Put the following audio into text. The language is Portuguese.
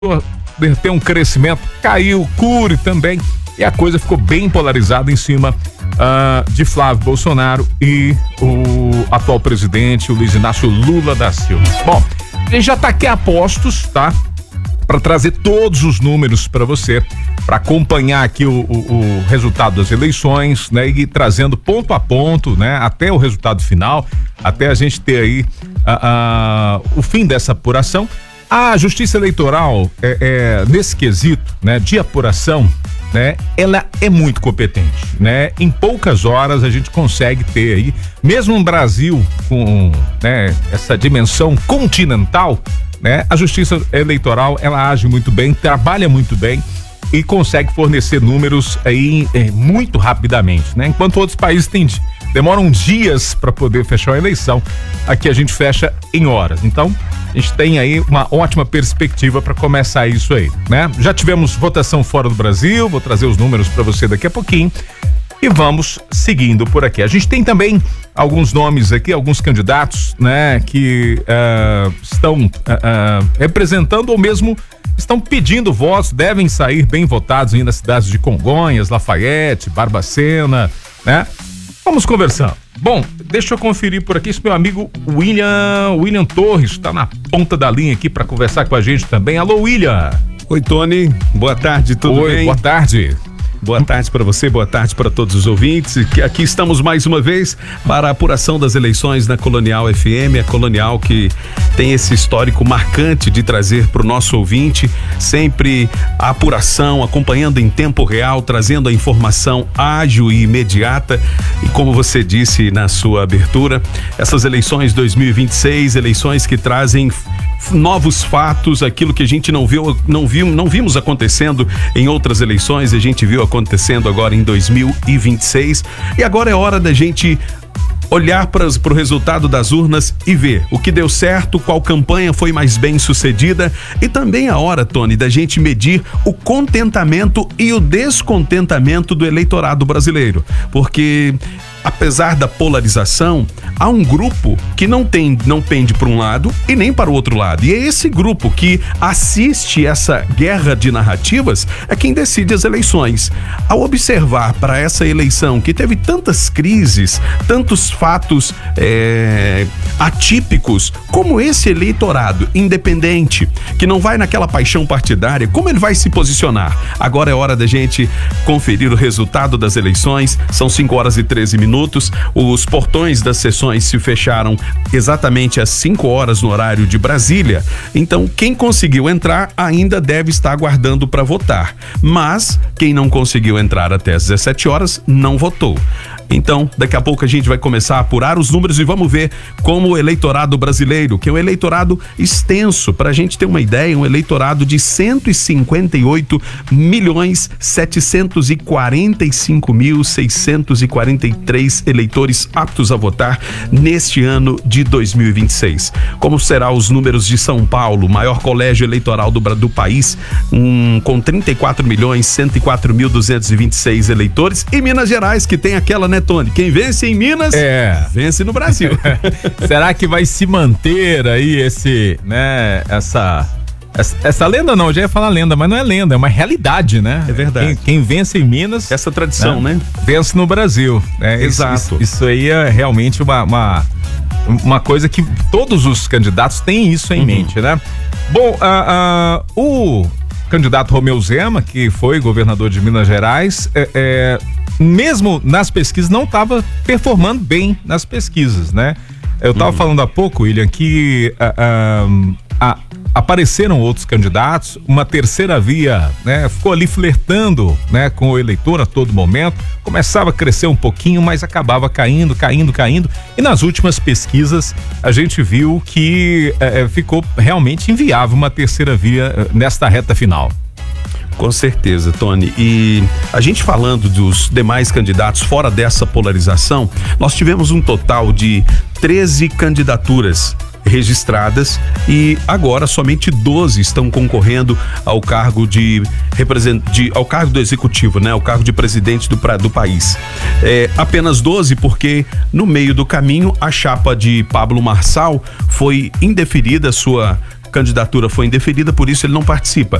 ter um crescimento, caiu, Cury também, e a coisa ficou bem polarizada em cima de Flávio Bolsonaro e o atual presidente, o Luiz Inácio Lula da Silva. Bom, a gente já tá aqui a postos, tá? Para trazer todos os números para você, para acompanhar aqui o resultado das eleições, né? E trazendo ponto a ponto, né? Até o resultado final, até a gente ter aí o fim dessa apuração. A Justiça Eleitoral, nesse quesito, né? De apuração, né? Ela é muito competente, né? Em poucas horas a gente consegue ter aí, mesmo um Brasil com, né? Essa dimensão continental, né? A Justiça Eleitoral, ela age muito bem, trabalha muito bem e consegue fornecer números aí muito rapidamente, né? Enquanto outros países demoram dias para poder fechar a eleição, aqui a gente fecha em horas. Então, a gente tem aí uma ótima perspectiva para começar isso aí, né? Já tivemos votação fora do Brasil, vou trazer os números para você daqui a pouquinho. E vamos seguindo por aqui. A gente tem também alguns nomes aqui, alguns candidatos, né, que estão representando ou mesmo estão pedindo votos, devem sair bem votados ainda nas cidades de Congonhas, Lafayette, Barbacena, né? Vamos conversando. Bom, deixa eu conferir por aqui, esse meu amigo William Torres está na ponta da linha aqui para conversar com a gente também. Alô, William. Oi, Tony. Boa tarde, tudo bem? Oi, boa tarde. Boa tarde para você, boa tarde para todos os ouvintes. Aqui estamos mais uma vez para a apuração das eleições na Colonial FM, a Colonial que tem esse histórico marcante de trazer para o nosso ouvinte sempre a apuração, acompanhando em tempo real, trazendo a informação ágil e imediata. E como você disse na sua abertura, essas eleições 2026, eleições que trazem novos fatos, aquilo que a gente não vimos acontecendo em outras eleições, a gente viu acontecendo agora em 2026, e agora é hora da gente olhar para o resultado das urnas e ver o que deu certo, qual campanha foi mais bem sucedida, e também a hora, Tony, da gente medir o contentamento e o descontentamento do eleitorado brasileiro, porque apesar da polarização, há um grupo que não pende para um lado e nem para o outro lado. E é esse grupo que assiste essa guerra de narrativas é quem decide as eleições. Ao observar para essa eleição que teve tantas crises, tantos fatos atípicos, como esse eleitorado independente, que não vai naquela paixão partidária, como ele vai se posicionar? Agora é hora da gente conferir o resultado das eleições. São 5h13. Os portões das sessões se fecharam exatamente às 5 horas no horário de Brasília. Então, quem conseguiu entrar ainda deve estar aguardando para votar. Mas, quem não conseguiu entrar até às 17 horas não votou. Então, daqui a pouco a gente vai começar a apurar os números e vamos ver como o eleitorado brasileiro, que é um eleitorado extenso, para a gente ter uma ideia, um eleitorado de 158.745.643 eleitores aptos a votar neste ano de 2026. Como será os números de São Paulo, maior colégio eleitoral do país, com 34.104.226 eleitores, e Minas Gerais, que tem aquela, né, Tony? Quem vence em Minas, vence no Brasil. Será que vai se manter aí essa lenda? Não, eu já ia falar lenda, mas não é lenda, é uma realidade, né? É verdade. Quem vence em Minas... Essa tradição, né? Vence no Brasil. Exato. Isso aí é realmente uma coisa que todos os candidatos têm isso em mente, né? Bom, o candidato Romeu Zema, que foi governador de Minas Gerais, mesmo nas pesquisas, não estava performando bem nas pesquisas, né? Eu estava falando há pouco, William, que apareceram outros candidatos, uma terceira via, né, ficou ali flertando, né, com o eleitor a todo momento, começava a crescer um pouquinho, mas acabava caindo, e nas últimas pesquisas a gente viu que ficou realmente inviável uma terceira via nesta reta final. Com certeza, Tony. E a gente falando dos demais candidatos fora dessa polarização, nós tivemos um total de 13 candidaturas registradas e agora somente 12 estão concorrendo ao cargo ao cargo do executivo, né? Ao cargo de presidente do país. Apenas 12 porque no meio do caminho a chapa de Pablo Marçal foi indeferida sua candidatura foi indeferida, por isso ele não participa.